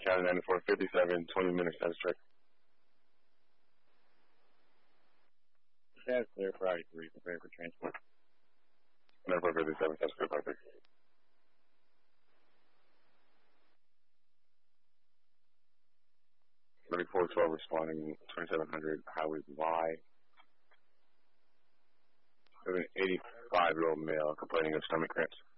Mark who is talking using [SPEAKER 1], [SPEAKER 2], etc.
[SPEAKER 1] County 9457, 20 minutes status check.
[SPEAKER 2] Status clear for I-3, prepare for transport.
[SPEAKER 1] 9457, status clear for I-3. .3412 responding 2700 Highway Y. We have an 85-year-old male complaining of stomach cramps.